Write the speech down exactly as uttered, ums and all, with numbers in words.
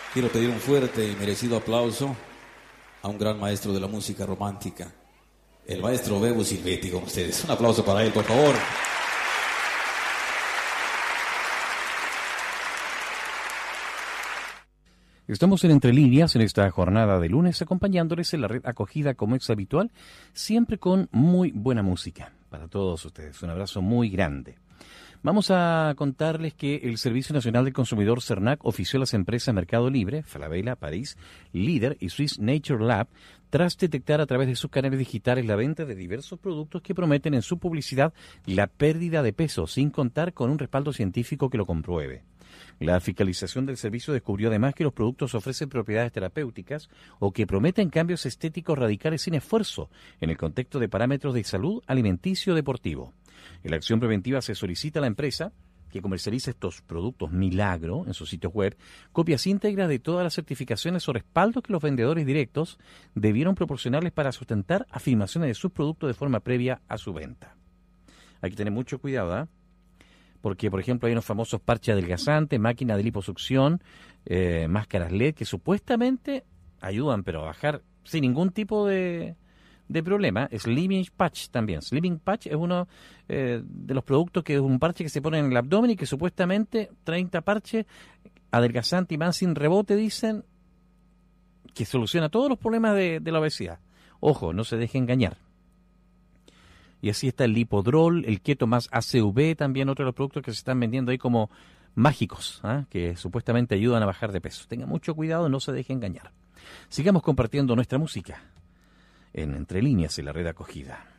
Quiero pedir un fuerte y merecido aplauso a un gran maestro de la música romántica, el maestro Bebo Silvetti, con ustedes. Un aplauso para él, por favor. Estamos en Entre Líneas en esta jornada de lunes, acompañándoles en la red acogida como es habitual, siempre con muy buena música para todos ustedes. Un abrazo muy grande. Vamos a contarles que el Servicio Nacional del Consumidor CERNAC ofició a las empresas Mercado Libre, Falabella, París, Líder y Swiss Nature Lab tras detectar a través de sus canales digitales la venta de diversos productos que prometen en su publicidad la pérdida de peso, sin contar con un respaldo científico que lo compruebe. La fiscalización del servicio descubrió además que los productos ofrecen propiedades terapéuticas o que prometen cambios estéticos radicales sin esfuerzo en el contexto de parámetros de salud alimenticio deportivo. En la acción preventiva se solicita a la empresa que comercializa estos productos milagro en sus sitios web copias íntegras de todas las certificaciones o respaldos que los vendedores directos debieron proporcionarles para sustentar afirmaciones de sus productos de forma previa a su venta. Hay que tener mucho cuidado, ¿eh? Porque, por ejemplo, hay unos famosos parches adelgazantes, máquinas de liposucción, eh, máscaras L E D que supuestamente ayudan, pero a bajar sin ningún tipo de, de problema. Slimming Patch también. Slimming Patch es uno eh, de los productos que es un parche que se pone en el abdomen y que supuestamente treinta parches adelgazante y más sin rebote, dicen, que soluciona todos los problemas de, de la obesidad. Ojo, no se deje engañar. Y así está el Lipodrol, el Keto más A C V, también otro de los productos que se están vendiendo ahí como mágicos, ¿eh? Que supuestamente ayudan a bajar de peso. Tenga mucho cuidado, no se deje engañar. Sigamos compartiendo nuestra música en Entre Líneas en la red acogida.